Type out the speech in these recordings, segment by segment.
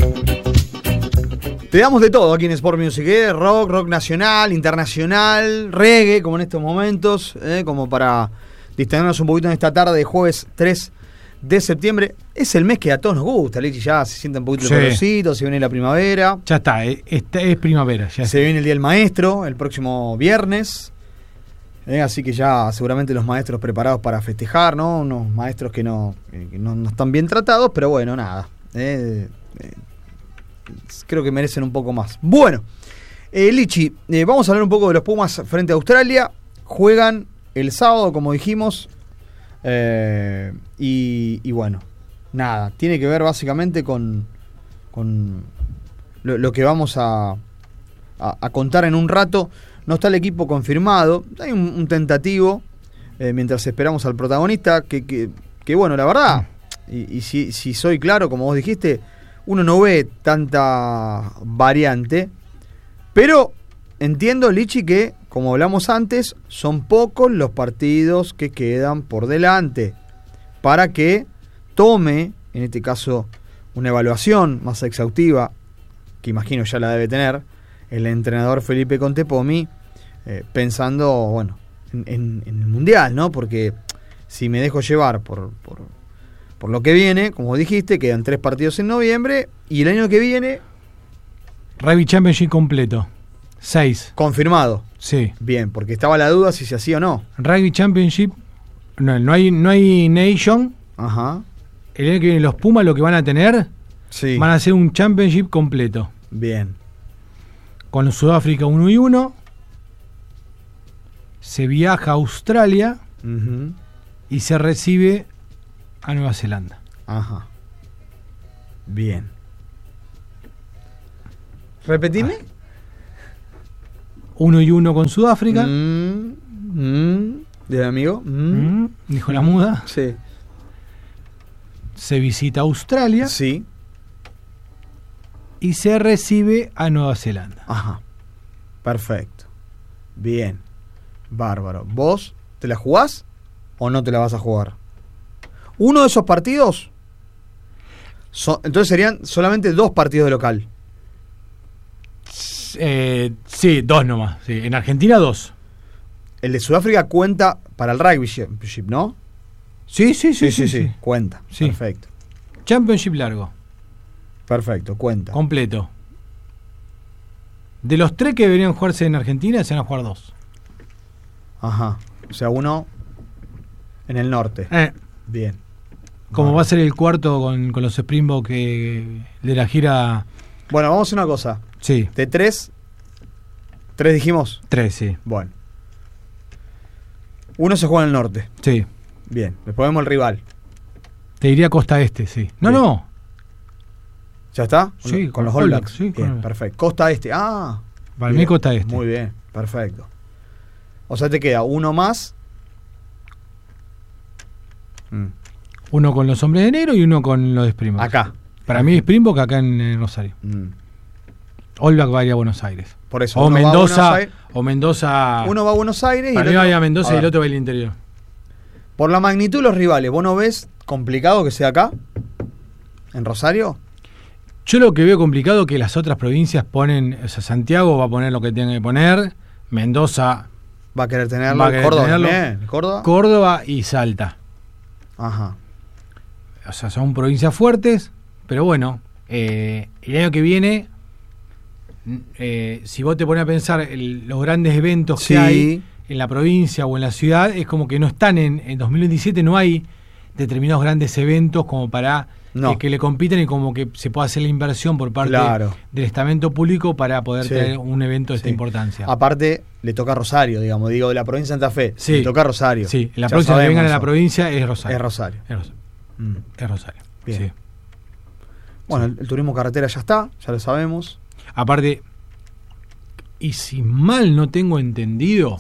Te damos de todo aquí en Sport Music, rock nacional, internacional, reggae, como en estos momentos, como para distendernos un poquito en esta tarde de jueves 3 de septiembre. Es el mes que a todos nos gusta, Lichi, ya se siente un poquito el calorcito, se viene la primavera. Ya está, es primavera. Ya se viene el Día del Maestro, el próximo viernes. Así que ya seguramente los maestros preparados para festejar, ¿no? Unos maestros que no están bien tratados, pero bueno, nada. Creo que merecen un poco más. Bueno, Lichi, vamos a hablar un poco de los Pumas frente a Australia. Juegan el sábado, como dijimos. Y bueno, nada, tiene que ver básicamente con lo que vamos a contar en un rato. No está el equipo confirmado, hay un tentativo, mientras esperamos al protagonista, que bueno, la verdad, y si soy claro, como vos dijiste, uno no ve tanta variante, pero entiendo, Lichi, que, como hablamos antes, son pocos los partidos que quedan por delante para que tome, en este caso, una evaluación más exhaustiva, que imagino ya la debe tener, el entrenador Felipe Contepomi, pensando, bueno, en el Mundial, ¿no? Porque si me dejo llevar por lo que viene, como dijiste, quedan 3 partidos en noviembre, y el año que viene... Rugby Championship completo. 6. Confirmado. Sí. Bien, porque estaba la duda si se hacía o no. Rugby Championship, no hay Nation. Ajá. El año que viene los Pumas lo que van a tener, sí, van a hacer un Championship completo. Bien. Con los Sudáfrica 1-1. Se viaja a Australia, uh-huh, y se recibe a Nueva Zelanda. Ajá. Bien. ¿Repetime? 1-1 con Sudáfrica. ¿De amigo? Dijo la muda. Sí. Se visita a Australia. Sí. Y se recibe a Nueva Zelanda. Ajá. Perfecto. Bien. Bárbaro. ¿Vos te la jugás o no te la vas a jugar? Uno de esos partidos, entonces serían solamente 2 partidos de local. Sí, 2 nomás. Sí. En Argentina 2. El de Sudáfrica cuenta para el Rugby Championship, ¿no? Sí. Cuenta. Sí. Perfecto. Championship largo. Perfecto, cuenta. Completo. De los 3 que deberían jugarse en Argentina, se van a jugar 2. Ajá. O sea, uno en el norte. Bien. Como va a ser el cuarto con los Springboks de la gira. Bueno, vamos a hacer una cosa. Sí. De 3 dijimos. 3, sí. Bueno. Uno se juega en el norte. Sí. Bien. Después vemos el rival. Te diría costa este, sí. No. ¿Ya está? Sí, con los All Blacks. Sí, bien, perfecto. Costa este. Para mí costa este. Muy bien, perfecto. O sea, te queda uno más. Uno con los hombres de negro y uno con los de Springbok. Acá. Para mí Springbok acá en Rosario. All Black va a ir a Buenos Aires. Por eso. O Mendoza. Uno va a Buenos Aires y el otro va a Mendoza y el otro va al interior. Por la magnitud de los rivales, ¿vos no ves complicado que sea acá? ¿En Rosario? Yo lo que veo complicado es que las otras provincias ponen, o sea, Santiago va a poner lo que tiene que poner, Mendoza va a querer tenerlo, Córdoba y Salta. Ajá. O sea, son provincias fuertes, pero bueno, el año que viene, si vos te pones a pensar los grandes eventos que hay en la provincia o en la ciudad, es como que no están en 2027, no hay determinados grandes eventos como para que le compiten y como que se pueda hacer la inversión por parte del estamento público para poder tener un evento de esta importancia. Aparte, le toca a Rosario, de la provincia de Santa Fe, le toca a Rosario. Sí, la próxima que vengan a la provincia es Rosario. Es Rosario. Es Rosario. Bien. Sí. Bueno, el turismo carretera ya está, ya lo sabemos. Aparte, y si mal no tengo entendido,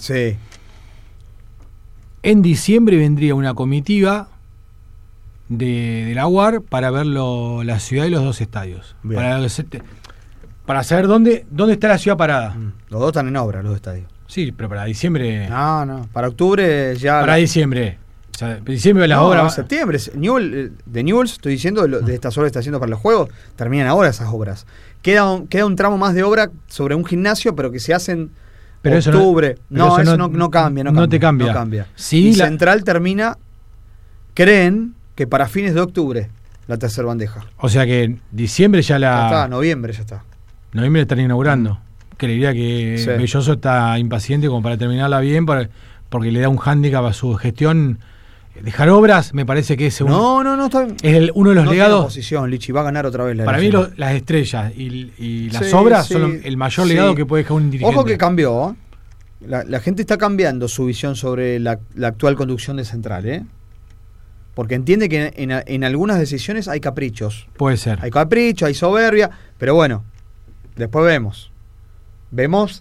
en diciembre vendría una comitiva de la UAR para ver la ciudad y los 2 estadios. Para saber dónde está la ciudad parada. Los 2 están en obra, los 2 estadios. Sí, pero para diciembre... No, para octubre ya... Para diciembre. O sea, diciembre las obras. Septiembre. De Newell's, estoy diciendo, de estas obras que está haciendo para los juegos, terminan ahora esas obras. Queda un tramo más de obra sobre un gimnasio, pero que se hacen pero octubre. Eso no cambia. No te cambia. No cambia. Sí, y Central termina, creen que para fines de octubre, la tercera bandeja. O sea que en diciembre ya está, noviembre ya está. Noviembre están inaugurando. Creería que Belloso está impaciente como para terminarla bien, porque le da un hándicap a su gestión. Dejar obras me parece que es no está bien. Es uno de los legados. Posición, Lichi va a ganar otra vez para mí las estrellas y las obras son el mayor legado que puede dejar un dirigente. Ojo que cambió. La gente está cambiando su visión sobre la actual conducción de Central, porque entiende que en algunas decisiones hay caprichos. Puede ser. Hay capricho, hay soberbia, pero bueno, después vemos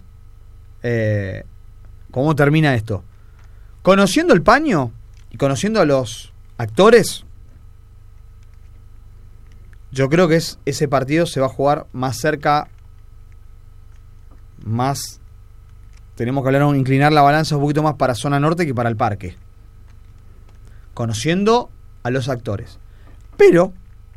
cómo termina esto. Conociendo el paño y conociendo a los actores, yo creo que ese partido se va a jugar más cerca, tenemos que inclinar la balanza un poquito más para zona norte que para el parque, conociendo a los actores. Pero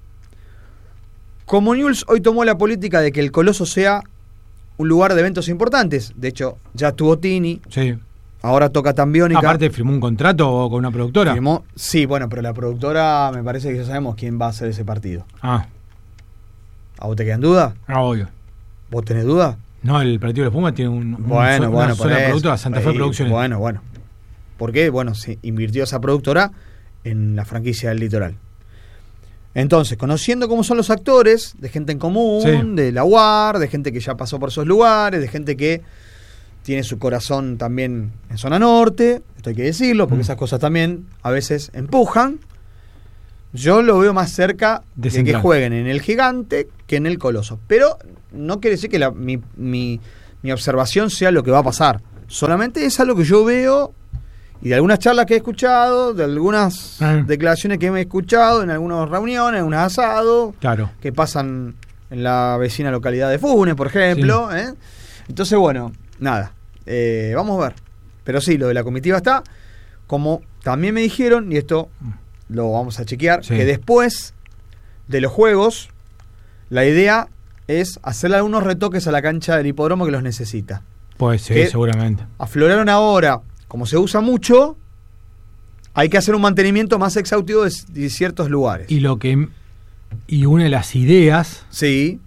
como Newell's hoy tomó la política de que el Coloso sea un lugar de eventos importantes, de hecho ya estuvo Tini, sí. Ahora toca Tambiónica. Aparte firmó un contrato con una productora. Sí, bueno, pero la productora me parece que ya sabemos quién va a hacer ese partido. ¿A vos te quedan dudas? Obvio. ¿Vos tenés dudas? No, el partido de los Pumas tiene una sola productora, Santa Fe Producciones. Bueno. ¿Por qué? Bueno, se invirtió esa productora en la franquicia del Litoral. Entonces, conociendo cómo son los actores, de gente en común, de la UAR, de gente que ya pasó por esos lugares, de gente que tiene su corazón también en zona norte, esto hay que decirlo, porque esas cosas también a veces empujan. Yo lo veo más cerca de que jueguen en el Gigante que en el Coloso. Pero no quiere decir que mi observación sea lo que va a pasar. Solamente es algo que yo veo y de algunas charlas que he escuchado, de algunas declaraciones que he escuchado, en algunas reuniones, en algunos asados, que pasan en la vecina localidad de Funes, por ejemplo. Sí. Entonces, bueno, nada, vamos a ver. Pero sí, lo de la comitiva está, como también me dijeron, y esto lo vamos a chequear, que después de los juegos, la idea es hacerle algunos retoques a la cancha del hipódromo que los necesita. Pues sí, seguramente. Afloraron ahora, como se usa mucho, hay que hacer un mantenimiento más exhaustivo de ciertos lugares. Y una de las ideas, sí,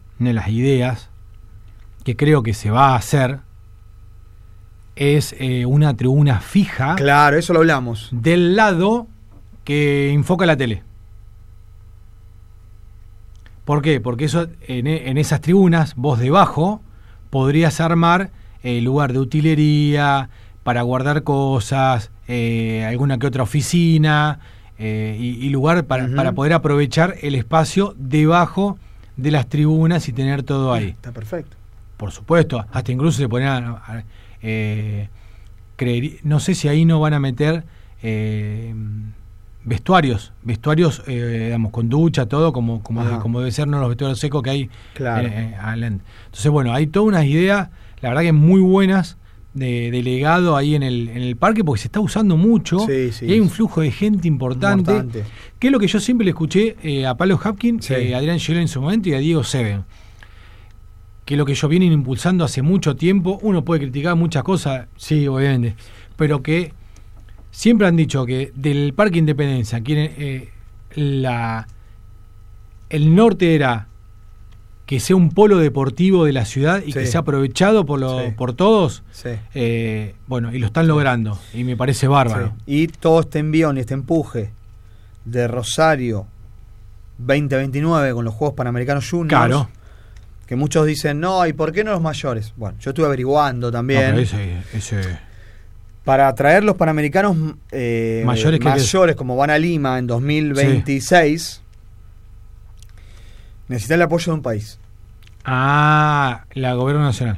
que creo que se va a hacer, es una tribuna fija. Claro, eso lo hablamos. Del lado que enfoca la tele. ¿Por qué? Porque eso en esas tribunas, vos debajo, podrías armar lugar de utilería, para guardar cosas, alguna que otra oficina, y lugar para poder aprovechar el espacio debajo de las tribunas y tener todo ahí. Está perfecto. Por supuesto, hasta incluso se ponían no sé si ahí no van a meter vestuarios, digamos, con ducha, todo como debe ser, no los vestuarios secos que hay. Claro. Entonces, bueno, hay todas unas ideas, la verdad que muy buenas, de legado ahí en el parque, porque se está usando mucho, y hay un flujo de gente importante. Que es lo que yo siempre le escuché a Pablo Hapkin, a Adrián Giló en su momento y a Diego Seven, que es lo que ellos vienen impulsando hace mucho tiempo. Uno puede criticar muchas cosas, sí, obviamente, pero que siempre han dicho que del Parque Independencia quieren el norte era que sea un polo deportivo de la ciudad y que sea aprovechado por todos. Bueno, y lo están logrando, y me parece bárbaro. Y todo este envión y este empuje de Rosario 2029 con los Juegos Panamericanos Juniors, claro, que muchos dicen, no, ¿y por qué no los mayores? Bueno, yo estuve averiguando también. Para traer los Panamericanos mayores como van a Lima en 2026, necesitan el apoyo de un país. La Gobierno Nacional.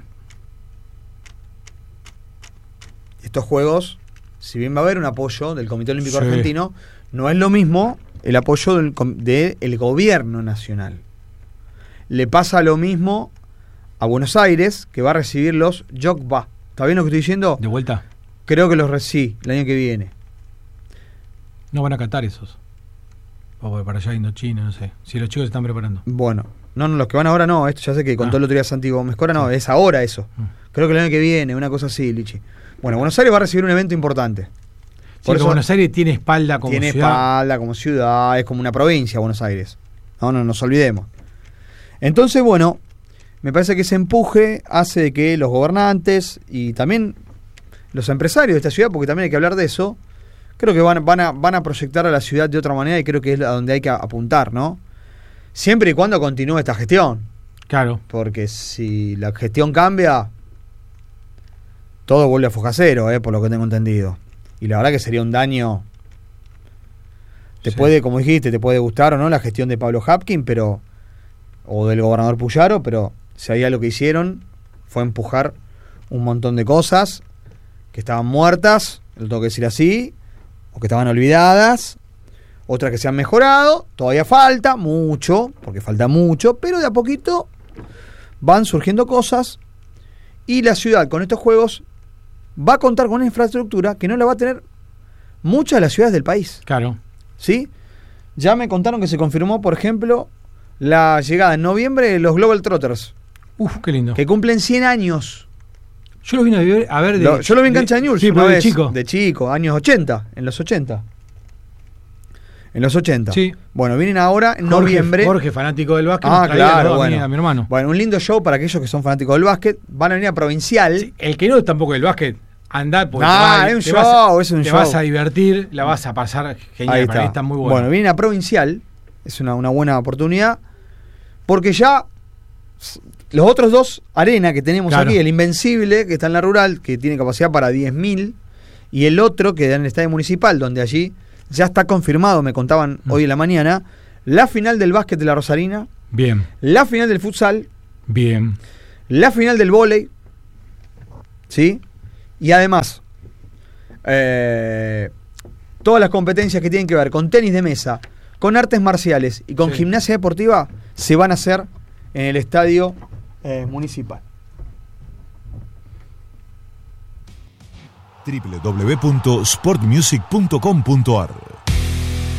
Estos Juegos, si bien va a haber un apoyo del Comité Olímpico Argentino, no es lo mismo el apoyo del Gobierno Nacional. Le pasa lo mismo a Buenos Aires, que va a recibir los Jogba. ¿Está bien lo que estoy diciendo? ¿De vuelta? Creo que los recibe el año que viene. No van a catar esos. O para allá Indochina, no sé. Si los chicos se están preparando. Bueno, no, los que van ahora no. Esto ya sé que contó el otro día Santi Gómez Cora, no, es ahora eso. Creo que el año que viene, una cosa así, Lichi. Bueno, Buenos Aires va a recibir un evento importante. Por eso Buenos Aires tiene espalda como ciudad. Tiene espalda como ciudad, es como una provincia Buenos Aires. No nos olvidemos. Entonces, bueno, me parece que ese empuje hace que los gobernantes y también los empresarios de esta ciudad, porque también hay que hablar de eso, creo que van a proyectar a la ciudad de otra manera y creo que es a donde hay que apuntar, ¿no? Siempre y cuando continúe esta gestión. Claro. Porque si la gestión cambia, todo vuelve a foja cero, por lo que tengo entendido. Y la verdad que sería un daño. Puede, como dijiste, te puede gustar o no la gestión de Pablo Hapkin, pero o del gobernador Puyaro, pero si había lo que hicieron fue empujar un montón de cosas que estaban muertas, lo tengo que decir así, o que estaban olvidadas, otras que se han mejorado, todavía falta mucho, porque falta mucho, pero de a poquito van surgiendo cosas y la ciudad con estos juegos va a contar con una infraestructura que no la va a tener muchas de las ciudades del país. Claro. ¿Sí? Ya me contaron que se confirmó, por ejemplo, la llegada en noviembre de los Global Trotters. Qué lindo. Que cumplen 100 años. Yo lo vine a ver yo lo vi en Cancha News sí, una vez, chico. de chico, años 80, en los 80. En los 80. Sí. Bueno, vienen ahora en noviembre. Jorge, fanático del básquet, claro, bueno. A mi hermano. Bueno, un lindo show para aquellos que son fanáticos del básquet. Van a venir a Provincial. Sí, el que no es tampoco del básquet, andá porque es un show. Te vas a divertir, la vas a pasar genial. Ahí está. Está muy bueno. Bueno, vienen a Provincial. Es una buena oportunidad. Porque ya los otros dos Arena que tenemos aquí, el Invencible, que está en la Rural, que tiene capacidad para 10.000, y el otro que da en el Estadio Municipal, donde allí ya está confirmado, me contaban hoy en la mañana, la final del básquet de la Rosarina. Bien. La final del futsal. Bien. La final del vóley. ¿Sí? Y además, todas las competencias que tienen que ver con tenis de mesa, con artes marciales y con gimnasia deportiva se van a hacer en el estadio municipal. www.sportmusic.com.ar